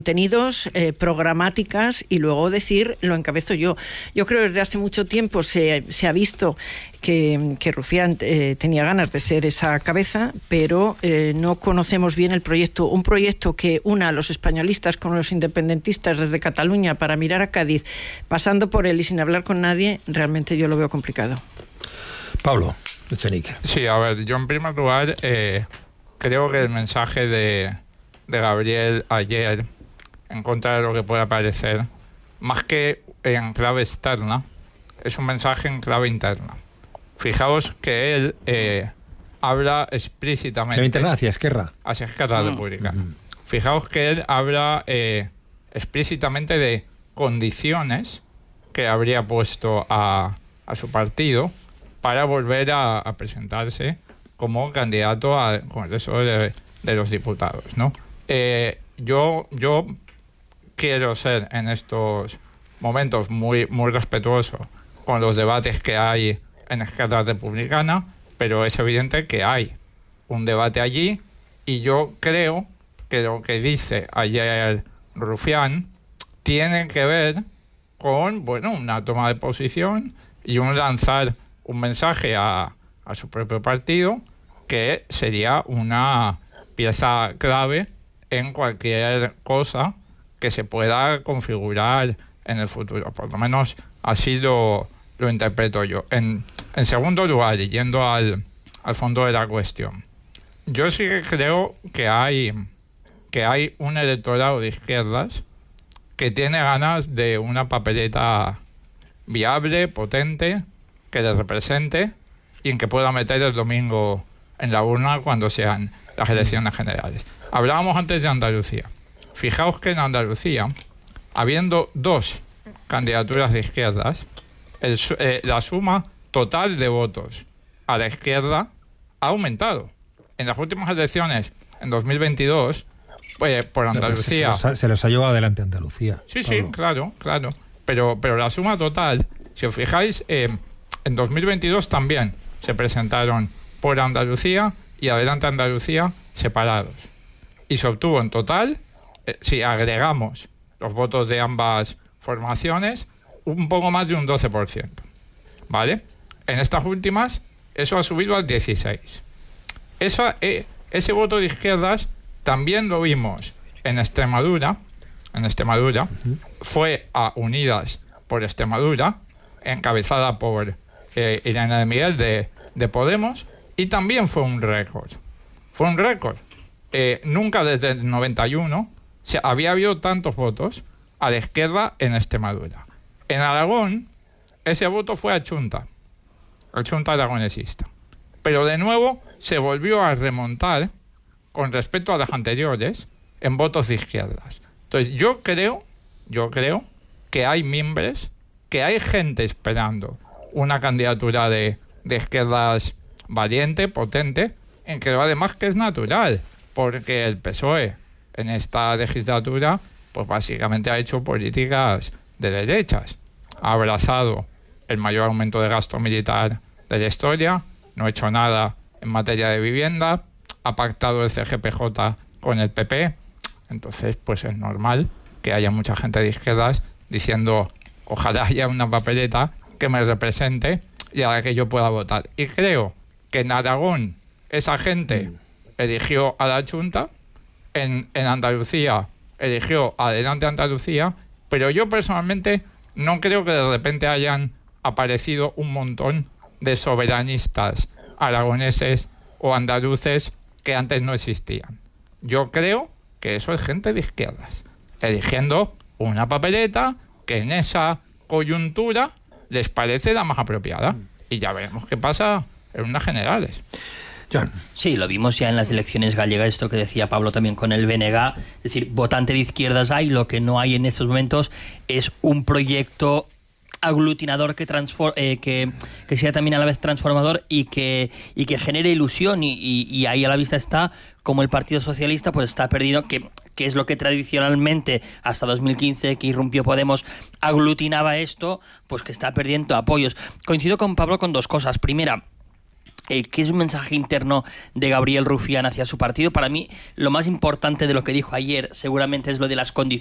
contenidos, programáticas, y luego decir, lo encabezo yo. Yo creo que desde hace mucho tiempo se ha visto que Rufián tenía ganas de ser esa cabeza, pero no conocemos bien el proyecto. Un proyecto que una a los españolistas con los independentistas desde Cataluña para mirar a Cádiz, pasando por él y sin hablar con nadie, realmente yo lo veo complicado. Pablo Echenique. Sí, a ver, yo en primer lugar creo que el mensaje de Gabriel ayer, en contra de lo que pueda parecer, más que en clave externa, es un mensaje en clave interna. Fijaos que él habla explícitamente... ¿Clave interna hacia Esquerra? Hacia Esquerra Republicana. Fijaos que él habla explícitamente de condiciones que habría puesto a su partido para volver a presentarse como candidato al Congreso de los Diputados, ¿no? Yo quiero ser en estos momentos muy respetuoso con los debates que hay en Esquerra Republicana, pero es evidente que hay un debate allí, y yo creo que lo que dice ayer Rufián tiene que ver con, bueno, una toma de posición y un lanzar un mensaje a su propio partido, que sería una pieza clave en cualquier cosa que se pueda configurar en el futuro. Por lo menos así lo interpreto yo. En segundo lugar, y yendo al fondo de la cuestión, yo sí que creo que hay un electorado de izquierdas que tiene ganas de una papeleta viable, potente, que le represente y en que pueda meter el domingo en la urna cuando sean las elecciones generales. Hablábamos antes de Andalucía. Fijaos que en Andalucía, habiendo dos candidaturas de izquierdas, la suma total de votos a la izquierda ha aumentado. En las últimas elecciones, en 2022, por Andalucía... Se los ha llevado adelante Andalucía. Sí, Pablo. claro. Pero la suma total, si os fijáis, en 2022 también se presentaron por Andalucía y Adelante Andalucía separados. Y se obtuvo en total, si agregamos los votos de ambas formaciones, un poco más de un 12%. ¿Vale? En estas últimas, eso ha subido al 16%. Ese voto de izquierdas también lo vimos en Extremadura. Fue a Unidas por Extremadura, encabezada por Irene de Miguel de Podemos, y también fue un récord. Nunca desde el 91 había habido tantos votos a la izquierda en Extremadura. En Aragón, ese voto fue a Chunta, el Chunta aragonesista. Pero de nuevo se volvió a remontar con respecto a las anteriores en votos de izquierdas. Entonces yo creo que hay mimbres, que hay gente esperando una candidatura de izquierdas valiente, potente, en que además que es natural, porque el PSOE en esta legislatura pues básicamente ha hecho políticas de derechas. Ha abrazado el mayor aumento de gasto militar de la historia, no ha hecho nada en materia de vivienda, ha pactado el CGPJ con el PP. Entonces pues es normal que haya mucha gente de izquierdas diciendo ojalá haya una papeleta que me represente y a la que yo pueda votar. Y creo que en Aragón esa gente eligió a la Chunta, en Andalucía eligió Adelante Andalucía, pero yo personalmente no creo que de repente hayan aparecido un montón de soberanistas aragoneses o andaluces que antes no existían. Yo creo que eso es gente de izquierdas, eligiendo una papeleta que en esa coyuntura les parece la más apropiada. Y ya veremos qué pasa en unas generales. John. Sí, lo vimos ya en las elecciones gallegas, esto que decía Pablo también con el BNG, es decir, votante de izquierdas hay, lo que no hay en estos momentos es un proyecto aglutinador que sea también a la vez transformador y que genere ilusión, y ahí a la vista está como el Partido Socialista pues está perdido, que es lo que tradicionalmente hasta 2015 que irrumpió Podemos aglutinaba esto, pues que está perdiendo apoyos. Coincido con Pablo con dos cosas. Primera, que es un mensaje interno de Gabriel Rufián hacia su partido. Para mí, lo más importante de lo que dijo ayer seguramente es lo de las condiciones